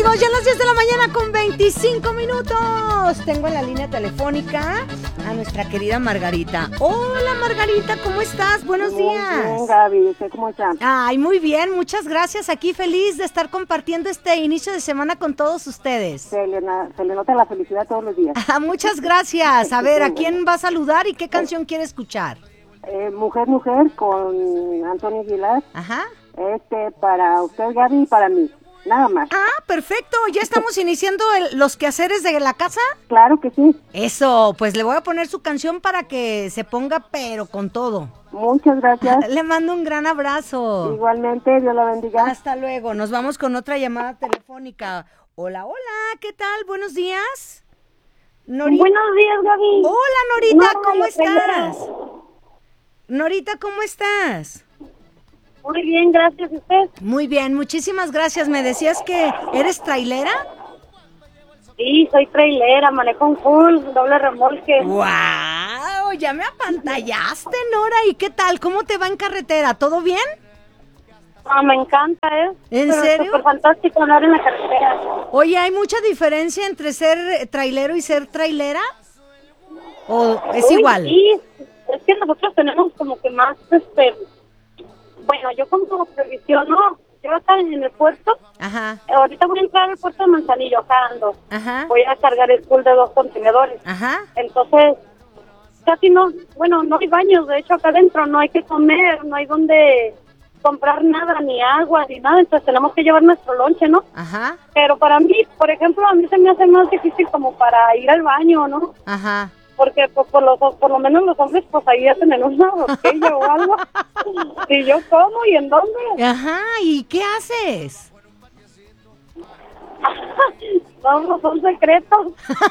amigos, ya a las 10 de la mañana con 25 minutos. Tengo en la línea telefónica a nuestra querida Margarita. Hola Margarita, ¿cómo estás? Buenos días. Muy bien, Gaby, ¿usted cómo está? Ay, muy bien, muchas gracias. Aquí feliz de estar compartiendo este inicio de semana con todos ustedes. Se le nota la felicidad todos los días. Muchas gracias. A ver, ¿a quién va a saludar y qué canción quiere escuchar? Mujer, Mujer con Antonio Aguilar. Ajá. Para usted, Gaby, y para mí. Nada más. Ah, perfecto. ¿Ya estamos iniciando los quehaceres de la casa? Claro que sí. Eso, pues le voy a poner su canción para que se ponga pero con todo. Muchas gracias. Le mando un gran abrazo. Igualmente, Dios la bendiga. Hasta luego. Nos vamos con otra llamada telefónica. Hola, hola, ¿qué tal? Buenos días. Buenos días, Gaby. Hola, Norita, No, ¿cómo la estás? Norita, ¿cómo estás? Muy bien, gracias. ¿Y usted? Muy bien, muchísimas gracias. ¿Me decías que eres trailera? Sí, soy trailera, manejo un full, doble remolque. ¡Wow! Ya me apantallaste, Nora. ¿Y qué tal? ¿Cómo te va en carretera? ¿Todo bien? Ah, me encanta, ¿eh? ¿En serio? Súper fantástico andar en la carretera. Oye, ¿hay mucha diferencia entre ser trailero y ser trailera? ¿O es igual? Sí, es que nosotros tenemos como que más, bueno, yo como previsión, ¿no? Yo acá en el puerto, Ajá, ahorita voy a entrar al puerto de Manzanillo, acá ando. ajá, Voy a cargar el full de 2 contenedores. ajá. Entonces, casi no, bueno, no hay baños, de hecho acá adentro no hay que comer, no hay donde comprar nada, ni agua, ni nada, entonces tenemos que llevar nuestro lonche, ¿no? Ajá, Pero para mí, por ejemplo, a mí se me hace más difícil como para ir al baño, ¿no? ajá. Porque pues, por lo menos los hombres pues ahí hacen en una botella o algo. ¿Y yo cómo y en dónde? Ajá, ¿y qué haces? No, son secretos.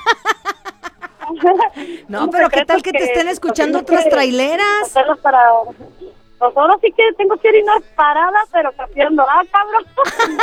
No, Son pero ¿qué tal secretos que te estén escuchando tienes otras que traileras? hacerlos para... Pues ahora sí que tengo que orinar parada, pero capeando. ¡Ah, cabrón!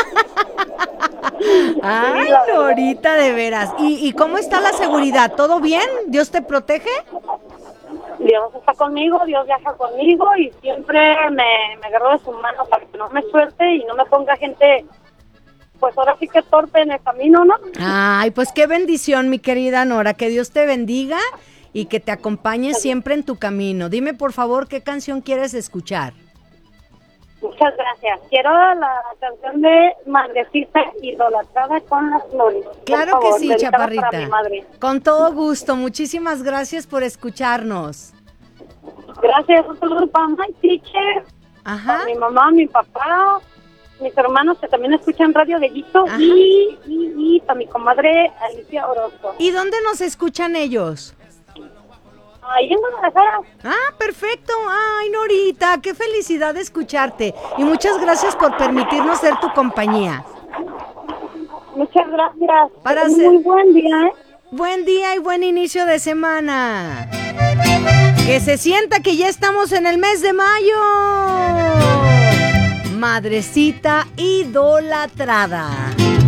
Ay, Sí, la verdad. Norita, de veras. ¿Y cómo está la seguridad? ¿Todo bien? ¿Dios te protege? Dios está conmigo, Dios viaja conmigo y siempre me agarro de su mano para que no me suelte y no me ponga gente, pues ahora sí que torpe en el camino, ¿no? Ay, pues qué bendición, mi querida Nora. Que Dios te bendiga y que te acompañe siempre en tu camino. Dime, por favor, ¿qué canción quieres escuchar? Muchas gracias. Quiero la canción de Madrecita Idolatrada con las flores. Claro Por que favor, sí, dedicada chaparrita. para mi madre. Con todo gusto. Muchísimas gracias por escucharnos. Gracias, un saludo para my teacher, Ajá. para mi mamá, mi papá, mis hermanos que también escuchan Radio Gallito Ajá. y para mi comadre Alicia Orozco. ¿Y dónde nos escuchan ellos? Ahí en Guadalajara. Ah, perfecto. Ay, Norita, qué felicidad escucharte. Y muchas gracias por permitirnos ser tu compañía. Muchas gracias. Para Un hacer- muy buen día, ¿eh? Buen día y buen inicio de semana. Que se sienta que ya estamos en el mes de mayo. Madrecita idolatrada.